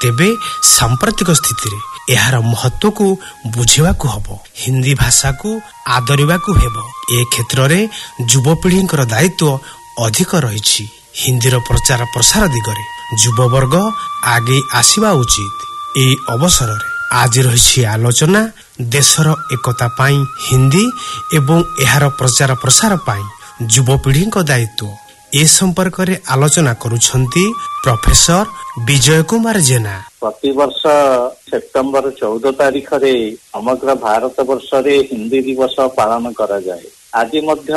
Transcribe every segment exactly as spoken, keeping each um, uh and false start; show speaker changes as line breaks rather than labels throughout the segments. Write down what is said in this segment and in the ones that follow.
तेबे सांप्रतिक स्थिति रे एहार महत्व को बुझेवाकू हबो। हिंदी भाषा को आदरिवाकू हेबो। ए क्षेत्र रे युवपीढ़ींकर दायित्व अधिक रहिछि। हिंदीर प्रचार प्रसार दिगरे युववर्ग आगे आसिबा उचित। ए अवसर रे आज रहिछि आलोचना देशर एकता पाई हिंदी एवं एहार प्रचार प्रसार पाई युवपीढ़ींक दायित्व। ए संपर्क रे आलोचना करुछंती प्रोफेसर विजय कुमार जेना।
प्रति वर्ष सेप्टेम्बर चौदह तारीख रे समग्र भारत वर्ष रे हिंदी दिवस पालन करा जाए। आज मध्य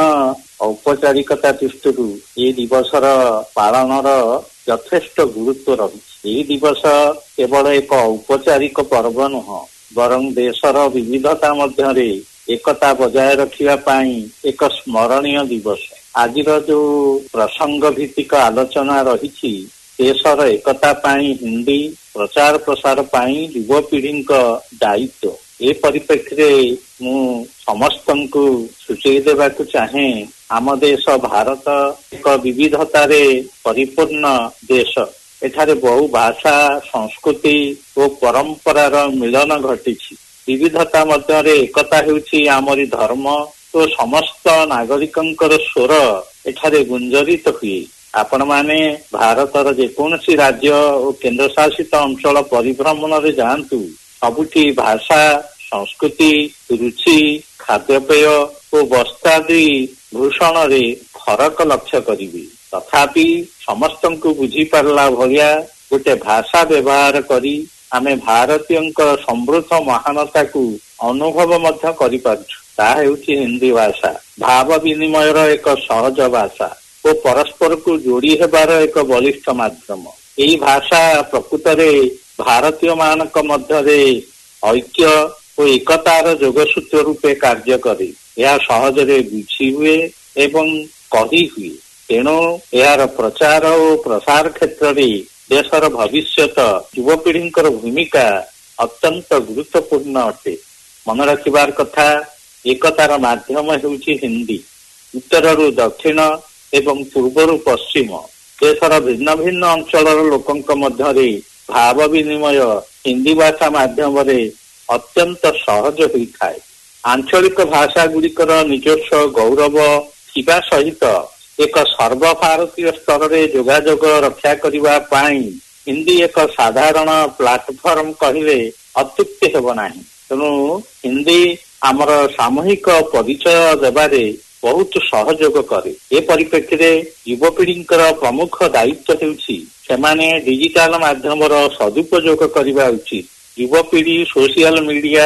औपचारिकता दृष्टि ये दिवसर पालनर यथेष्ट गुरुत्व रही। ये दिवस केवल एक औपचारिक पर्व नुह बरं देशर विविधता मध्य रे एकता बजाय रखिया पाई एक स्मरणीय दिवस। आज जो प्रसंग भित्तिक आलोचना रही देशर एकता पाई हिंदी प्रचार प्रसार पाई युवपीढ़ी दायित्व। ए परिप्रेक्षी मु समस्त को सूचई देवाकू चाहे आम देश भारत एक विविधता रे परिपूर्ण देश। एठारे बहु भाषा संस्कृति और परंपरार मिलन घटी। विविधता मध्य रे एकता हेउछि आमरी धर्म तो समस्त नागरिकंकर स्वर एठारे गुंजरित हुए। आपण माने भारतर जेकोसी राज्य और केंद्र शासित अंचल परिभ्रमण रे जांतु सबुठी भाषा संस्कृति रुचि खाद्यपेय और वस्त्रादि भूषण रे फरक लक्ष्य करिबी। तथापि समस्त को बुझी पारला भलिया गोटे भाषा व्यवहार करी आमे भारतीयंक समृद्ध महानता को अनुभव मध्य करि पारछु। ता हेउछि हिंदी भाषा। भाव विनिमयर एक सहज भाषा और परस्पर को जोड़ी हेबार एक बलिष्ठ माध्यम। एही भाषा प्रकृत रे भारतीय मानक मध्य रे ऐक्य और एकतार जोगसूत्र रूपे कार्य करे। यह सहज रे बुझी हुए एवं कही हुए। तेणु यार प्रचार और प्रसार क्षेत्र रे देशर भविष्यत युवपीढ़ी भूमिका अत्यंत गुरुत्वपूर्ण अटे। मन रखिबार कथा एकतार माध्यम हेउछि हिंदी। उत्तररु दक्षिण एवं पूर्वरु पश्चिम देशर भिन्न भिन्न अंचलर लोकंक मध्य रे भाव विनिमय हिंदी भाषा माध्यम रे अत्यंत सहज होइथाय। आंचलिक भाषा गुड़िकर निजस्व गौरव थिबा सहित एक सर्वभारतीय स्तर रे जोगाजोग रक्षा करिबा पाई हिंदी एक साधारण प्लाटफर्म कहिले अत्युक्ति हेब नाही। तेणु हिंदी आमर सामूहिक परिचय देबारे बहुत सहयोग करे। ए परिप्रेक्षी रे युवपीढ़ी प्रमुख दायित्व हेउछि सेमाने डिजिटल माध्यमर सदुपयोग करिबा उचित। युवपीढ़ी सोशल मीडिया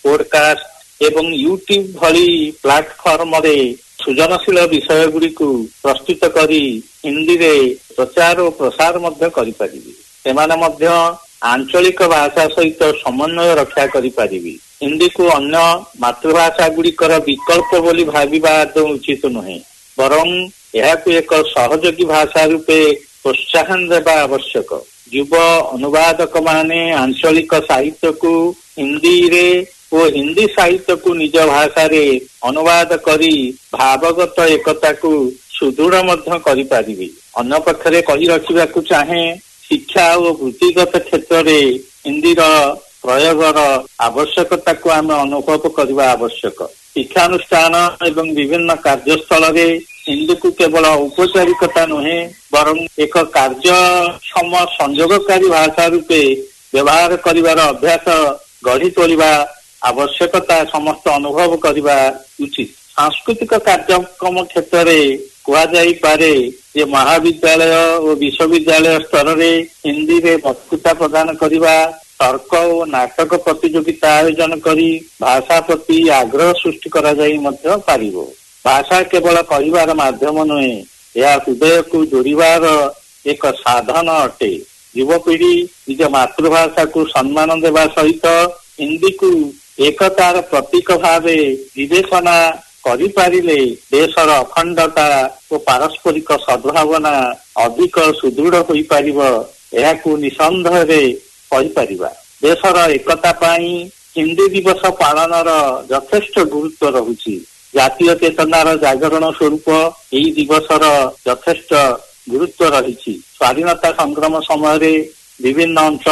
पॉडकास्ट एवं यूट्यूब भली प्लाटफर्म रे सृजनशील विषय गुड़ी को प्रस्तुत करी हिंदी रे प्रचार और प्रसार मध्य करि परिबे। सेमाने मध्य आंचलिक भाषा सहित समन्वय रक्षा करि परिबे। हिंदी को अन्य मातृभाषा गुड़िकर विकल्प बोली भाविबा उचित नुहे बरं यहाकू एक सहयोगी भाषा रूपे प्रोत्साहन देवा आवश्यक। युव अनुवादक माने आंचलिक साहित्य को हिंदी रे और हिंदी साहित्य को निज भाषा रे अनुवाद करी भावगत एकता को सुदृढ़ मध्य करि पारिबे। अन्य पक्षरे कहि रखिबाकू चाहे शिक्षा और वृत्तिगत क्षेत्र रे हिंदी रा प्रयोगर आवश्यकता को आम अनुभव करने आवश्यक। शिक्षानुष्ठान एवं विभिन्न कार्यस्थल रे हिंदी को केवल औपचारिकता नुहे बरं एक कार्यक्षम संयोगकारी भाषा रूपे व्यवहार करिवार अभ्यास गढ़ी तोलिबा आवश्यकता समस्त अनुभव करवा उचित। सांस्कृतिक कार्यक्रम क्षेत्र में कह जाई पारे जे महाविद्यालय और विश्वविद्यालय स्तर रे हिंदी रे वक्तृता प्रदान करवा तर्क और नाटक प्रतियोगिता आयोजन करी भाषा प्रति आग्रह सृष्टि करा जाई मध्य पारिबो। भाषा केवल कहिबार माध्यम नुहे यह हृदय को जोड़िबार एक साधन अटे। युवपीढ़ी निज मातृभाषा को सम्मान देवा सहित हिंदी को एकतार प्रतीक भावे विवेचना करि पारिले देशर अखंडता और पारस्परिक सद्भावना अधिक सुदृढ़ होई पारिबो। एहाकू निसंदेह रे कहि पारिबा। देशर एकता पाई हिंदी दिवस पालनर यथेष्ट गुरुत्व रहुछि। जातीय चेतनार जागरण स्वरूप एही दिवसर यथेष्ट गुरुत्व रहिछि। स्वाधीनता संग्राम समय विभिन्न अंचल